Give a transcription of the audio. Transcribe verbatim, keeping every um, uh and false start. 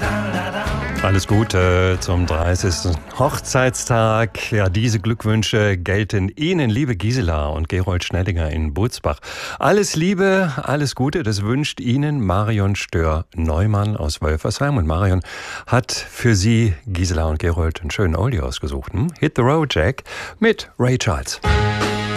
Alles Gute zum dreißigsten Hochzeitstag. Ja, diese Glückwünsche gelten Ihnen, liebe Gisela und Gerold Schnellinger in Butzbach. Alles Liebe, alles Gute, das wünscht Ihnen Marion Stör-Neumann aus Wölfersheim. Und Marion hat für Sie, Gisela und Gerold, einen schönen Oldie ausgesucht. Hm? Hit the Road, Jack, mit Ray Charles.